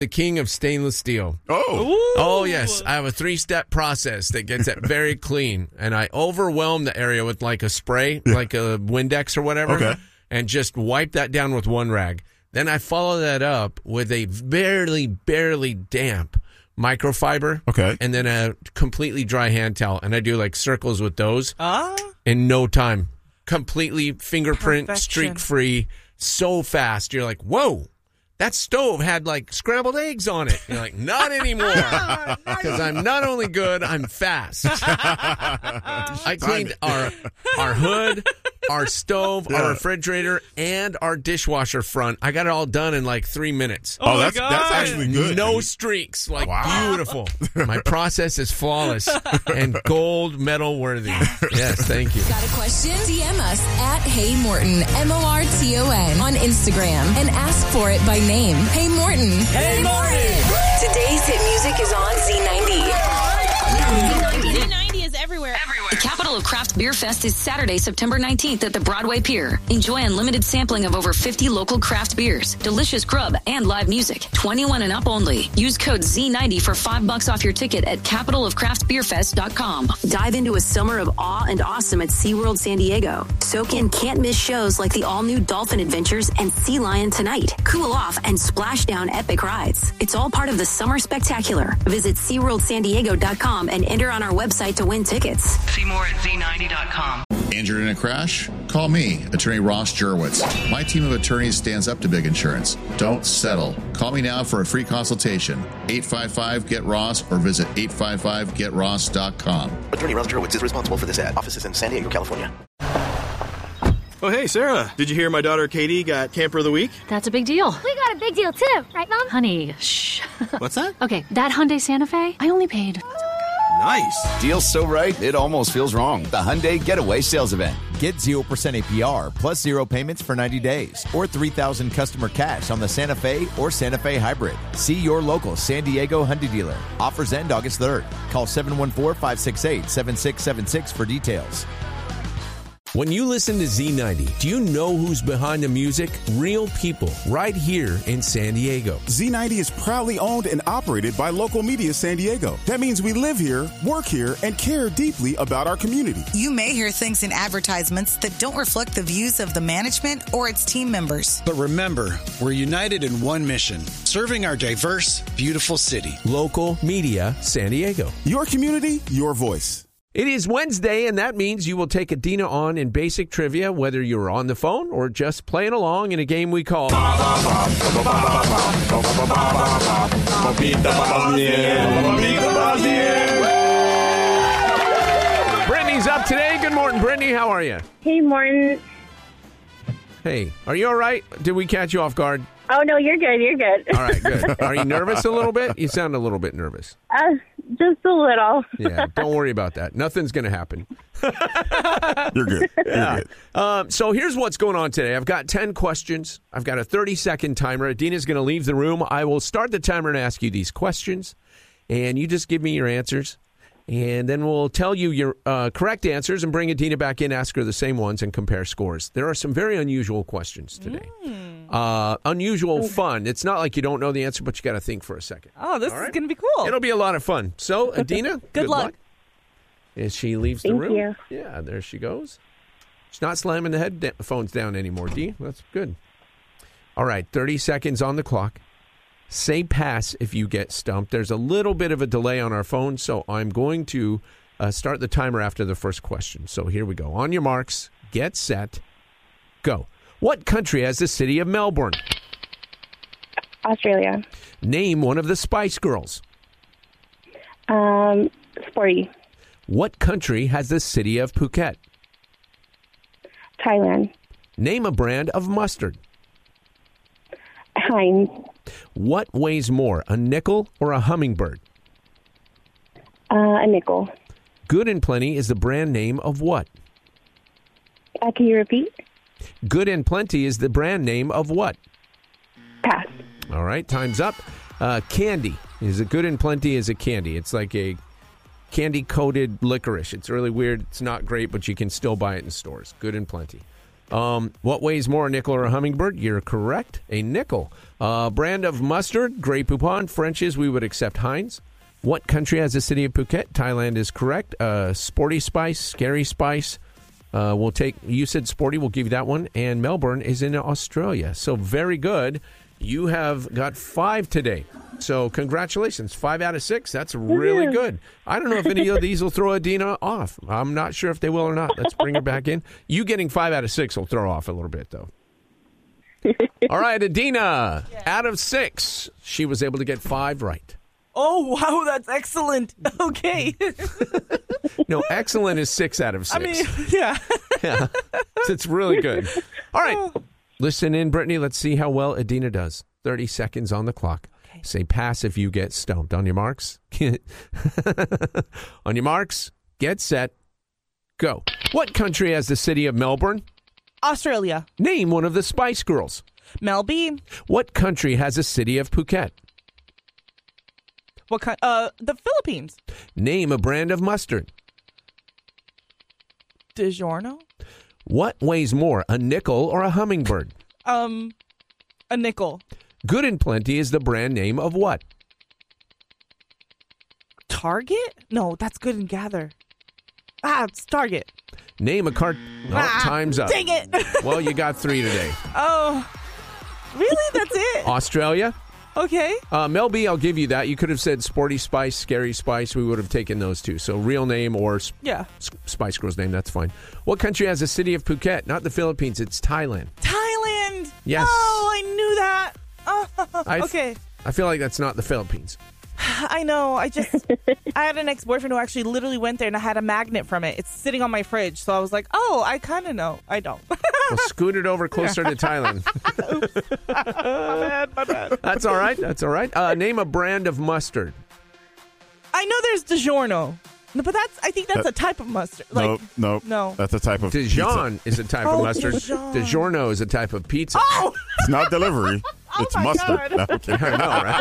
The king of stainless steel. Oh. Oh, yes. I have a 3-step process that gets it very clean. And I overwhelm the area with like a spray, like a Windex or whatever, and just wipe that down with one rag. Then I follow that up with a barely damp microfiber. Okay. And then a completely dry hand towel. And I do like circles with those in no time. Completely fingerprint, streak-free, so fast. You're like, whoa. That stove had like scrambled eggs on it. You're like, not anymore. Because I'm not only good, I'm fast. I cleaned our hood, our stove, our refrigerator, and our dishwasher front. I got it all done in like 3 minutes. Oh, that's actually good. No streaks. Like, beautiful. My process is flawless and gold medal worthy. Yes, thank you. Got a question? DM us at Hey Morton, MORTON, on Instagram and ask for it by name. Hey Morton. Hey Morton. Today's hit music is on Z90. Z90 is everywhere. The Capital of Craft Beer Fest is Saturday, September 19th at the Broadway Pier. Enjoy unlimited sampling of over 50 local craft beers, delicious grub, and live music. 21 and up only. Use code Z90 for $5 off your ticket at capitalofcraftbeerfest.com. Dive into a summer of awe and awesome at SeaWorld San Diego. Soak in can't-miss shows like the all-new Dolphin Adventures and Sea Lion Tonight. Cool off and splash down epic rides. It's all part of the Summer Spectacular. Visit SeaWorldSanDiego.com and enter on our website to win tickets. See more at Z90.com. Injured in a crash? Call me, Attorney Ross Jurwitz. My team of attorneys stands up to big insurance. Don't settle. Call me now for a free consultation. 855-GET-ROSS or visit 855-GetRoss.com. Attorney Ross Jurwitz is responsible for this ad. Offices in San Diego, California. Oh, hey, Sarah. Did you hear my daughter Katie got Camper of the Week? That's a big deal. We got a big deal, too. Right, Mom? Honey, shh. What's that? Okay, that Hyundai Santa Fe, I only paid... Nice. Deal's so right, it almost feels wrong. The Hyundai Getaway Sales Event. Get 0% APR plus 0 payments for 90 days or $3,000 customer cash on the Santa Fe or Santa Fe Hybrid. See your local San Diego Hyundai dealer. Offers end August 3rd. Call 714-568-7676 for details. When you listen to Z90, do you know who's behind the music? Real people right here in San Diego. Z90 is proudly owned and operated by Local Media San Diego. That means we live here, work here, and care deeply about our community. You may hear things in advertisements that don't reflect the views of the management or its team members. But remember, we're united in one mission, serving our diverse, beautiful city. Local Media San Diego. Your community, your voice. It is Wednesday, and that means you will take Adina on in basic trivia, whether you're on the phone or just playing along in a game we call... Brittany's up today. Good morning, Brittany. How are you? Hey, Morton. Hey, are you all right? Did we catch you off guard? Oh, no, you're good. You're good. All right, good. Are you nervous a little bit? You sound a little bit nervous. Just a little. Yeah, don't worry about that. Nothing's going to happen. You're good. Yeah. You're good. So here's what's going on today. I've got 10 questions. I've got a 30-second timer. Adina's going to leave the room. I will start the timer and ask you these questions, and you just give me your answers. And then we'll tell you your correct answers and bring Adina back in, ask her the same ones, and compare scores. There are some very unusual questions today. Unusual fun. It's not like you don't know the answer, but you got to think for a second. Oh, this is going to be cool. It'll be a lot of fun. So, Adina, good luck. As she leaves the room. Thank you. Yeah, there she goes. She's not slamming the headphones down anymore, Dee. That's good. All right, 30 seconds on the clock. Say pass if you get stumped. There's a little bit of a delay on our phone, so I'm going to start the timer after the first question. So here we go. On your marks, get set, go. What country has the city of Melbourne? Australia. Name one of the Spice Girls. Sporty. What country has the city of Phuket? Thailand. Name a brand of mustard. Heinz. What weighs more, a nickel or a hummingbird? A nickel. Good and Plenty is the brand name of what? Can you repeat? Good and Plenty is the brand name of what? Pass. All right, time's up. Candy. Good and Plenty is a candy. It's like a candy-coated licorice. It's really weird. It's not great, but you can still buy it in stores. Good and Plenty. What weighs more, a nickel or a hummingbird? You're correct. A nickel. Brand of mustard, Grey Poupon. French's, we would accept Heinz. What country has the city of Phuket? Thailand is correct. Sporty Spice, Scary Spice. We'll take, you said Sporty, we'll give you that one. And Melbourne is in Australia. So very good. You have got 5 today. So congratulations. 5 out of 6. That's really good. I don't know if any of these will throw Adina off. I'm not sure if they will or not. Let's bring her back in. You getting 5 out of 6 will throw off a little bit, though. All right, Adina, out of 6, she was able to get 5 right. Oh, wow, that's excellent. Okay. No, excellent is 6 out of 6. I mean, yeah. Yeah. It's really good. All right. Listen in, Brittany. Let's see how well Adina does. 30 seconds on the clock. Okay. Say pass if you get stumped. On your marks. On your marks, get set, go. What country has the city of Melbourne? Australia. Name one of the Spice Girls. Mel B. What country has a city of Phuket? What the Philippines. Name a brand of mustard. DiGiorno. What weighs more, a nickel or a hummingbird? A nickel. Good and Plenty is the brand name of what? Target? No, that's Good and Gather. It's Target. Name a cart. Time's up. Dang it. Well, you got 3 today. Oh, really? That's it? Australia? Okay. Mel B, I'll give you that. You could have said Sporty Spice, Scary Spice. We would have taken those 2. So real name or Spice Girl's name, that's fine. What country has the city of Phuket? Not the Philippines. It's Thailand. Thailand. Yes. Oh, I knew that. Okay. I feel like that's not the Philippines. I know. I had an ex-boyfriend who actually literally went there and I had a magnet from it. It's sitting on my fridge. So I was like, oh, I kind of know. I don't. Well, scoot it over closer to Thailand. My bad. That's all right. That's all right. Name a brand of mustard. I know there's DiGiorno. No, but I think that's a type of mustard. No. That's a type of Dijon pizza. is a type of mustard. DiGiorno is a type of pizza. Oh! It's not delivery. It's mustard. No, okay. I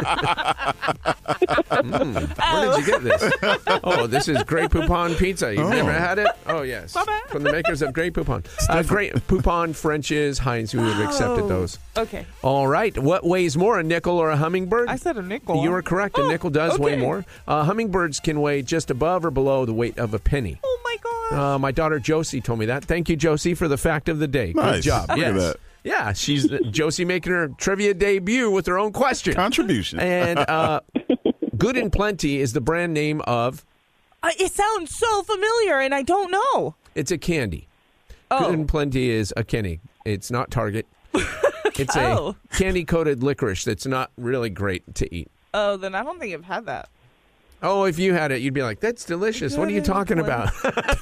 know, right? Where did you get this? Oh, this is Grey Poupon pizza. You've never had it? Oh, yes. From the makers of Grey Poupon. Grey Poupon, French's, Heinz, we would have accepted those. Okay. All right. What weighs more, a nickel or a hummingbird? I said a nickel. You were correct. A nickel does weigh more. Hummingbirds can weigh just above or below the weight of a penny. Oh, my gosh. My daughter Josie told me that. Thank you, Josie, for the fact of the day. Nice. Good job. Look yes. at that. Yeah, she's Josie making her trivia debut with her own question. Contribution. And Good and Plenty is the brand name of... it sounds so familiar, and I don't know. It's a candy. Oh. Good and Plenty is a candy. It's not Target. It's a candy-coated licorice that's not really great to eat. Oh, then I don't think I've had that. Oh, if you had it, you'd be like, that's delicious. What are you talking about?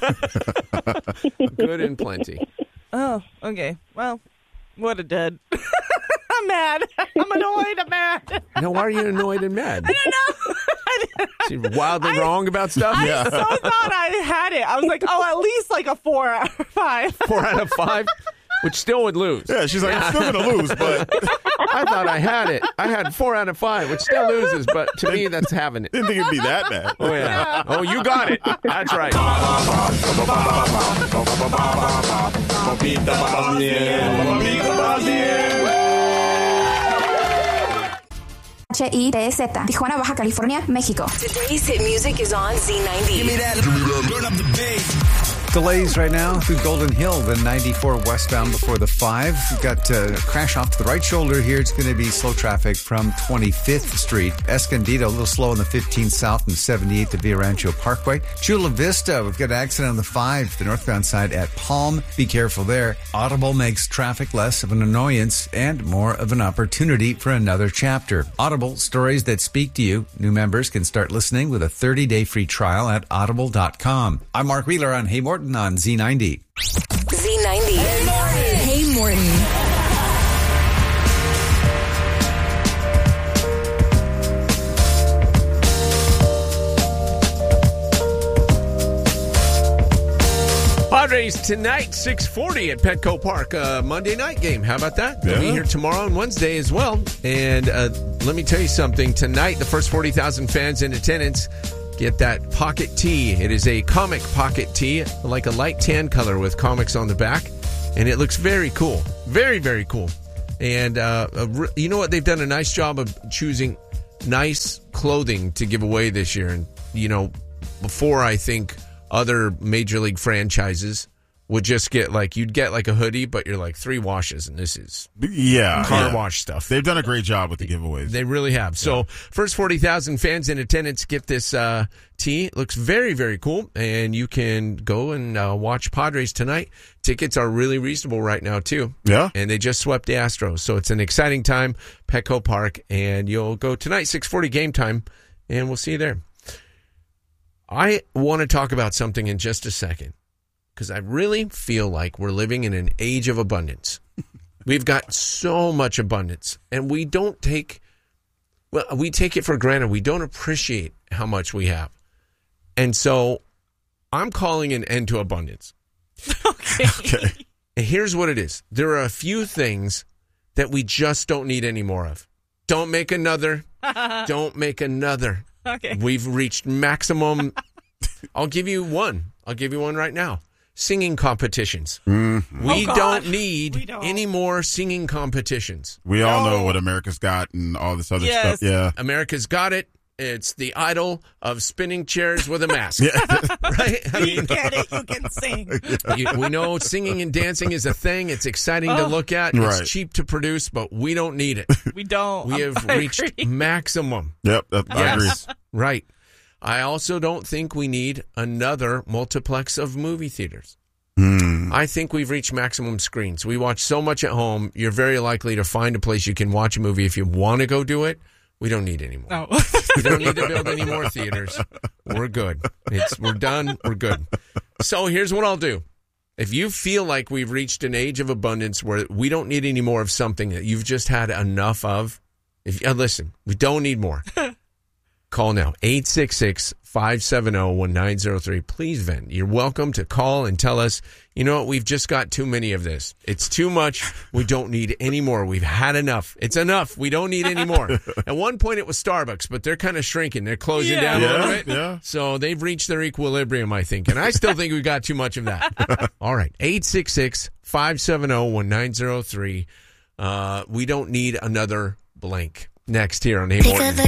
Good and Plenty. Oh, okay. Well... What a dud. I'm mad. I'm annoyed. I'm mad. Now, why are you annoyed and mad? I don't know. She's wildly wrong about stuff? I so thought I had it. I was like, at least like a 4 out of 5. 4 out of 5? Which still would lose. Yeah, she's like, I'm still going to lose, but... I thought I had it. I had 4 out of 5, which still loses, but to me, that's having it. Didn't think it'd be that bad. Oh, yeah. Oh, you got it. That's right. HITZ, Tijuana, Baja California, Mexico. Today's hit music is on Z90. Give me that. Burn up the bass. Delays right now through Golden Hill, the 94 westbound before the 5. We've got a crash off to the right shoulder here. It's going to be slow traffic from 25th Street. Escondido, a little slow on the 15 South and 78 to Villa Rancho Parkway. Chula Vista, we've got an accident on the 5, the northbound side at Palm. Be careful there. Audible makes traffic less of an annoyance and more of an opportunity for another chapter. Audible, stories that speak to you. New members can start listening with a 30-day free trial at audible.com. I'm Mark Wheeler on Hey Morton on Z90. Z90. Hey Morton. Padres tonight, 6:40 at Petco Park. Monday night game. How about that? They'll be here tomorrow and Wednesday as well. And let me tell you something. Tonight, the first 40,000 fans in attendance get that pocket tee. It is a comic pocket tee, like a light tan color with comics on the back. and it looks very cool. Very, very cool. And you know what? They've done a nice job of choosing nice clothing to give away this year. And, you know, before I think other Major League franchises would just get you'd get a hoodie, but you're 3 washes, and this is car wash stuff. They've done a great job with the giveaways. They really have. So first 40,000 fans in attendance get this tee. It looks very, very cool, and you can go and watch Padres tonight. Tickets are really reasonable right now, too. Yeah. And they just swept the Astros, so it's an exciting time, Petco Park, and you'll go tonight, 6:40 game time, and we'll see you there. I want to talk about something in just a second, because I really feel like we're living in an age of abundance. We've got so much abundance, and we take it for granted. We don't appreciate how much we have. And so I'm calling an end to abundance. Okay. And here's what it is. There are a few things that we just don't need any more of. Don't make another. Don't make another. Okay. We've reached maximum. I'll give you one. I'll give you one right now. Singing competitions. Mm-hmm. We don't need any more singing competitions. We all know what America's got and all this other stuff. Yeah. America's got it. It's the idol of spinning chairs with a mask. Right? I mean, you get it. You can sing. We know singing and dancing is a thing. It's exciting to look at. Right. It's cheap to produce, but we don't need it. We don't. We have reached maximum. Yep. I agree. Right. I also don't think we need another multiplex of movie theaters. I think we've reached maximum screens. We watch so much at home, you're very likely to find a place you can watch a movie if you want to go do it. We don't need any more. No. We don't need to build any more theaters. We're good. We're done. We're good. So here's what I'll do. If you feel like we've reached an age of abundance where we don't need any more of something that you've just had enough of, listen, we don't need more. Call now, 866-570-1903. Please vent. You're welcome to call and tell us, you know what, we've just got too many of this. It's too much. We don't need any more. We've had enough. It's enough. We don't need any more. At one point it was Starbucks, but they're kind of shrinking. They're closing down a little bit. Yeah. So they've reached their equilibrium, I think. And I still think we've got too much of that. All right, 866-570-1903. We don't need another blank. Next here on Hey Morton.